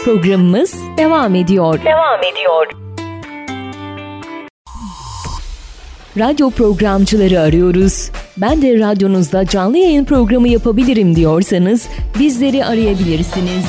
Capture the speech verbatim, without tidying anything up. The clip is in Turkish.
Programımız devam ediyor. Devam ediyor. Radyo programcıları arıyoruz. Ben de radyonuzda canlı yayın programı yapabilirim diyorsanız bizleri arayabilirsiniz.